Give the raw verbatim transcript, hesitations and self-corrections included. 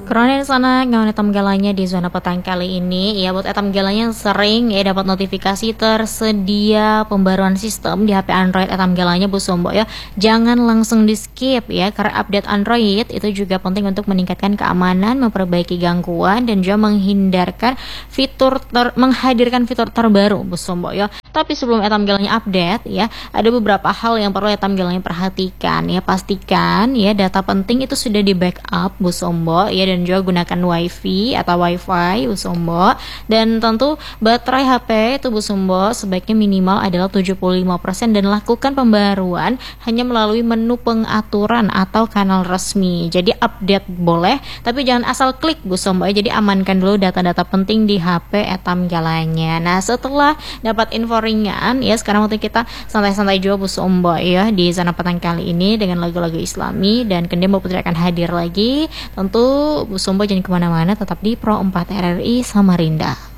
Karena di sana ngawan etam galanya di zona petang kali ini ya buat etam galanya sering ya dapat notifikasi tersedia pembaruan sistem di H P Android etam galanya Bu Sombo ya. Jangan langsung di skip ya karena update Android itu juga penting untuk meningkatkan keamanan, memperbaiki gangguan dan juga menghindarkan fitur ter, menghadirkan fitur terbaru Bu Sombo ya. Tapi sebelum etam galanya update ya, ada beberapa hal yang perlu etam galanya perhatikan ya. Pastikan ya data penting itu sudah di backup Bu Sombo ya, dan juga gunakan wifi atau wifi Bu Sombo, dan tentu baterai H P itu Bu Sombo sebaiknya minimal adalah tujuh puluh lima persen dan lakukan pembaruan hanya melalui menu pengaturan atau kanal resmi. Jadi update boleh tapi jangan asal klik Bu Sombo ya. Jadi amankan dulu data-data penting di H P etam galanya. Nah setelah dapat info ringan ya, sekarang waktu kita santai-santai juga Bu Sombo ya di zona petang kali ini dengan lagu-lagu Islami, dan kemudian Mbak Putri akan hadir lagi. Tentu Bu Sombo jangan kemana-mana, tetap di Pro empat R R I Samarinda.